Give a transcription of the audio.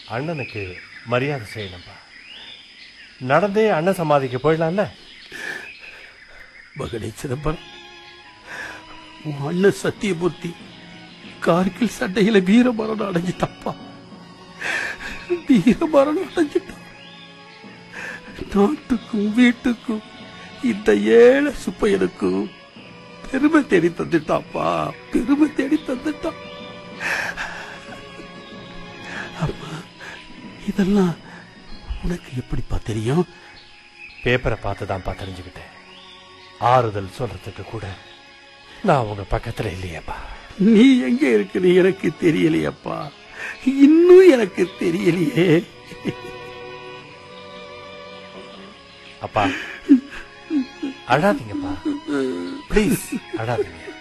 அண்ணனுக்கு மரியாதை செய்யணும்பா. நடந்தே அண்ணன் சமாதிக்கு போயிடலாம்ல. மகனே சிதம்பரம், உன் அண்ணன் சத்தியமூர்த்தி கார்கில் சண்டையில வீரமரணம் அடைஞ்சிட்டப்பா. வீரமரணம் அடைஞ்சிட்டான். நாட்டுக்கும் வீட்டுக்கும் இந்த ஏழை சுப்பையனுக்கும் பெருமை தேடி தந்துட்டாப்பா. பெருமை தேடி தந்துட்டான். அம்மா, இதெல்லாம் உனக்கு எப்படிப்பா தெரியும்? பேப்பரை பார்த்துதான்ப்பா தெரிஞ்சுக்கிட்டேன். ஆறுதல் சொல்றதுக்கு கூட நான் உங்க பக்கத்துல இல்லையப்பா. நீ எங்க இருக்கிற எனக்கு தெரியலையப்பா. இன்னும் எனக்கு தெரியலையே. அப்பா அழாதீங்கப்பா, ப்ளீஸ் அழாதீங்க.